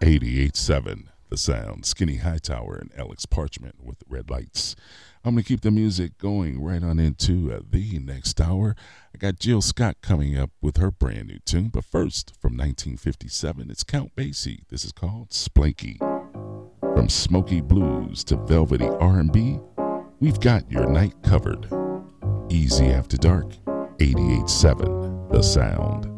88.7 The Sound. Skinny Hightower and Alex Parchment with Red Lights. I'm going to keep the music going right on into the next hour. I got Jill Scott coming up with her brand new tune. But first, from 1957, it's Count Basie. This is called Splanky. From smoky blues to velvety R&B, we've got your night covered. Easy After Dark, 88.7 The Sound.